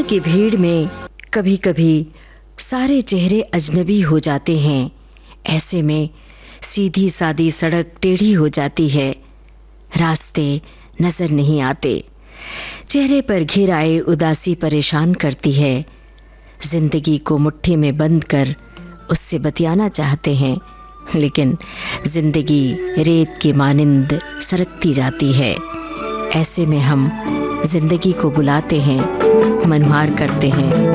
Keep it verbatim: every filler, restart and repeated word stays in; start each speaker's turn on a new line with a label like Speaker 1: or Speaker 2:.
Speaker 1: की भीड़ में कभी कभी सारे चेहरे अजनबी हो जाते हैं। ऐसे में सीधी सादी सड़क टेढ़ी हो जाती है, रास्ते नजर नहीं आते, चेहरे पर घिर आए उदासी परेशान करती है। जिंदगी को मुट्ठी में बंद कर उससे बतियाना चाहते हैं, लेकिन जिंदगी रेत की मानिंद सरकती जाती है। ऐसे में हम जिंदगी को बुलाते हैं, मनुहार करते हैं,